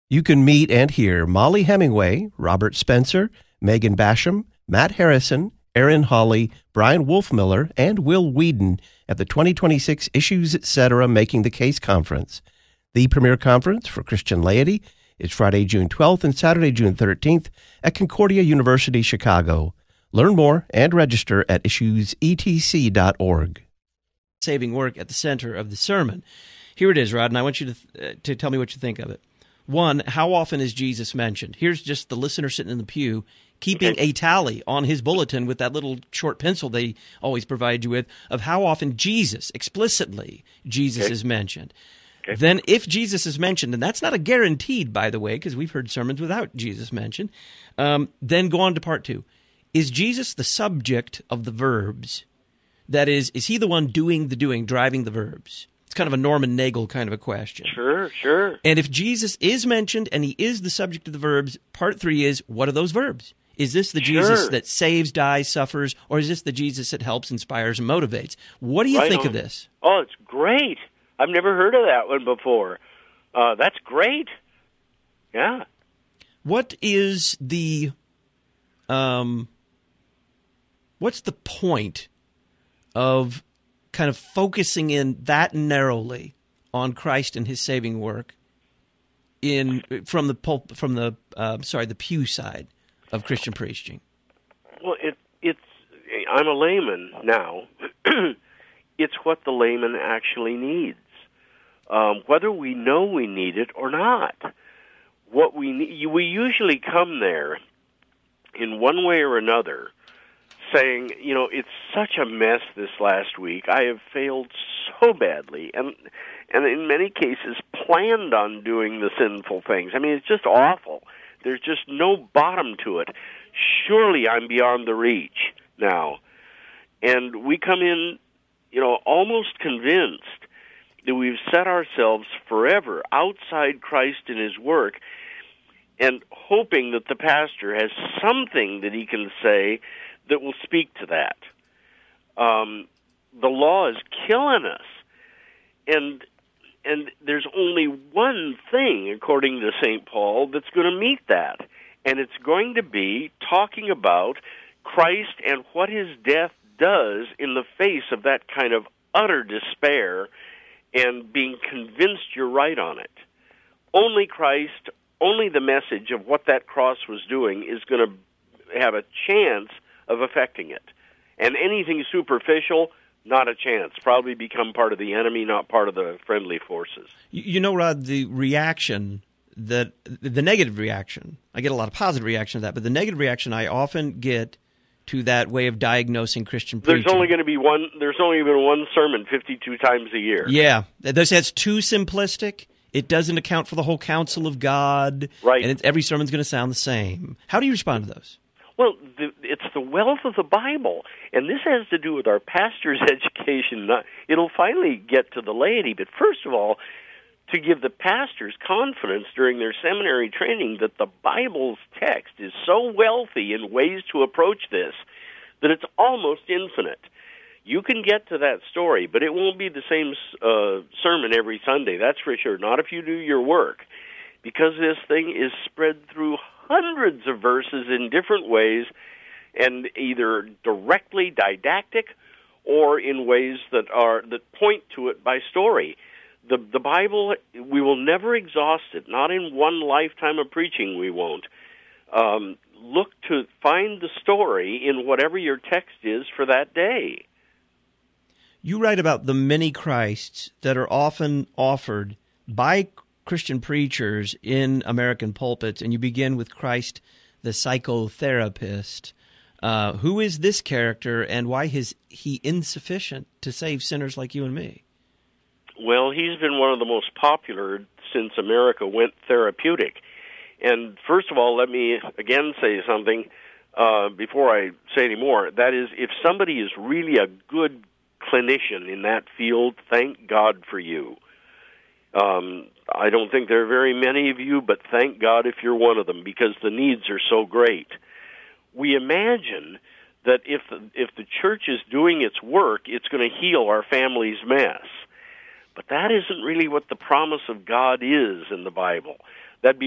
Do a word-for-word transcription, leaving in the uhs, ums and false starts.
You can meet and hear Molly Hemingway, Robert Spencer, Megan Basham, Matt Harrison, Aaron Hawley, Brian Wolfmiller, and Will Whedon at the twenty twenty-six Issues Etc. Making the Case Conference. The premier conference for Christian laity is Friday, June twelfth and Saturday, June thirteenth at Concordia University, Chicago. Learn more and register at issues e t c dot org. Saving work at the center of the sermon. Here it is, Rod, and I want you to, uh, to tell me what you think of it. One, how often is Jesus mentioned? Here's just the listener sitting in the pew keeping okay. a tally on his bulletin with that little short pencil they always provide you with of how often Jesus, explicitly, Jesus okay. is mentioned. Okay. Then if Jesus is mentioned, and that's not a guaranteed, by the way, because we've heard sermons without Jesus mentioned, um, then go on to part two. Is Jesus the subject of the verbs? That is, is he the one doing the doing, driving the verbs? It's kind of a Norman Nagel kind of a question. Sure, sure. And if Jesus is mentioned and he is the subject of the verbs, part three is, what are those verbs? Is this the sure. Jesus that saves, dies, suffers, or is this the Jesus that helps, inspires, and motivates? What do you right think on. of this? Oh, it's great. I've never heard of that one before. Uh, that's great. Yeah. What is the, um, what's the point of kind of focusing in that narrowly on Christ and his saving work in from the pulp, from the uh, sorry the pew side of Christian preaching? Well, it, it's I'm a layman now. It's what the layman actually needs, um, whether we know we need it or not. What we need, we usually come there in one way or another, saying, you know, it's such a mess this last week. I have failed so badly, and and in many cases planned on doing the sinful things. I mean, it's just awful. There's just no bottom to it. Surely I'm beyond the reach now. And we come in, you know, almost convinced that we've set ourselves forever outside Christ and his work, and hoping that the pastor has something that he can say that will speak to that. Um, the law is killing us. And and there's only one thing, according to Saint Paul, that's going to meet that. And it's going to be talking about Christ and what his death does in the face of that kind of utter despair and being convinced you're right on it. Only Christ, only the message of what that cross was doing is going to have a chance of affecting it. And anything superficial, not a chance. Probably become part of the enemy, not part of the friendly forces. You know, Rod, the reaction, that the negative reaction, I get a lot of positive reaction to that, but the negative reaction I often get to that way of diagnosing Christian preaching. There's only going to be one, there's only been one sermon fifty-two times a year. Yeah. This, that's too simplistic. It doesn't account for the whole counsel of God. Right. And it's, every sermon's going to sound the same. How do you respond to those? Well, the, it's the wealth of the Bible, and this has to do with our pastor's education. It'll finally get to the laity, but first of all, to give the pastors confidence during their seminary training that the Bible's text is so wealthy in ways to approach this that it's almost infinite. You can get to that story, but it won't be the same uh, sermon every Sunday, that's for sure, not if you do your work, because this thing is spread through hundreds of verses in different ways, and either directly didactic or in ways that are that point to it by story. The the Bible, we will never exhaust it. Not in one lifetime of preaching, we won't. Um, look to find the story in whatever your text is for that day. You write about the many Christs that are often offered by Christian preachers in American pulpits, and you begin with Christ the psychotherapist. Uh, who is this character, and why is he insufficient to save sinners like you and me? Well, he's been one of the most popular since America went therapeutic. And first of all, let me again say something uh, before I say any more. That is, if somebody is really a good clinician in that field, thank God for you. Um, I don't think there are very many of you, but thank God if you're one of them, because the needs are so great. We imagine that if the, if the church is doing its work, it's going to heal our family's mess. But that isn't really what the promise of God is in the Bible. That'd be